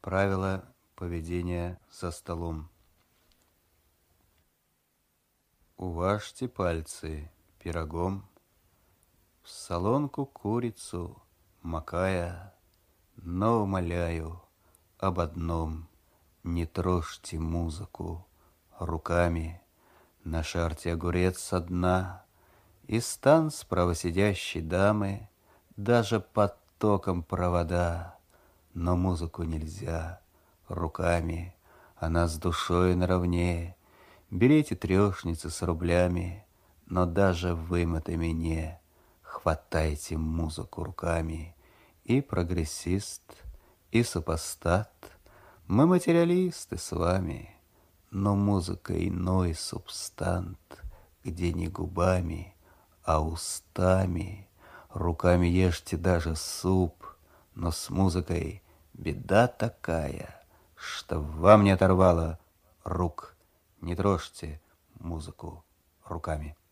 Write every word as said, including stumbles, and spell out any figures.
Правила поведения за столом. Уважьте пальцы пирогом, в солонку курицу макая, но умоляю об одном: не трожьте музыку руками. Нашарьте огурец со дна, и стан справа сидящей дамы даже под током провода. Но музыку нельзя руками, она с душой наравне. Берите трешницы с рублями, но даже вымытыми не хватайте музыку руками. И прогрессист, и супостат, мы материалисты с вами, но музыка иной субстант, где не губами, а устами. Руками ешьте даже суп, но с музыкой беда такая, что вам не оторвало рук. Не трожьте музыку руками.